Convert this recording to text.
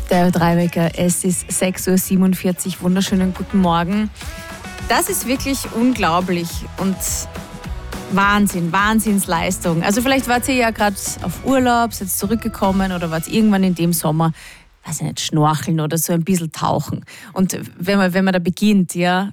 Der Dreiwecker, es ist 6.47 Uhr, wunderschönen guten Morgen. Das ist wirklich unglaublich und Wahnsinnsleistung. Also vielleicht wart ihr ja gerade auf Urlaub, seid zurückgekommen oder wart irgendwann in dem Sommer, weiß ich nicht, schnorcheln oder so ein bisschen tauchen. Und wenn man da beginnt, ja,